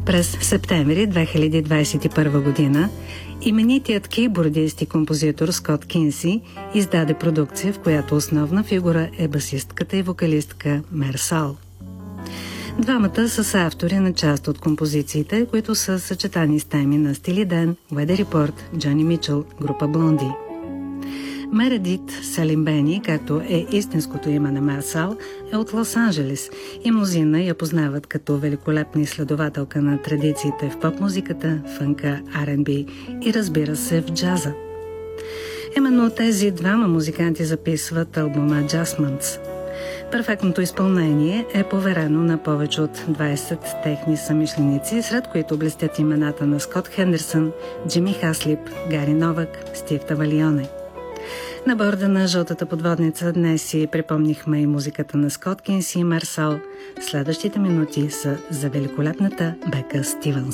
През септември 2021 година именитият кейбордист и композитор Скот Кинси издаде продукция, в която основна фигура е басистката и вокалистка Мер Сал. Двамата са съавтори на част от композициите, които са съчетани с теми на Стили Ден, Weather Report, Джони Мичел, група Блонди. Мередит Салимбени, както е истинското име на Мер Сал, е от Лос-Анджелес и мнозина я познават като великолепна изследователка на традициите в поп-музиката, фънка, R&B и разбира се в джаза. Именно тези двама музиканти записват албума Adjustments. Перфектното изпълнение е поверено на повече от 20 техни съмишленици, сред които блестят имената на Скот Хендерсън, Джими Хаслип, Гари Новак, Стив Тавалионе. На борда на жълтата подводница днес си припомнихме и музиката на Скот Кинси и Мер Сал. Следващите минути са за великолепната Бека Стивенс.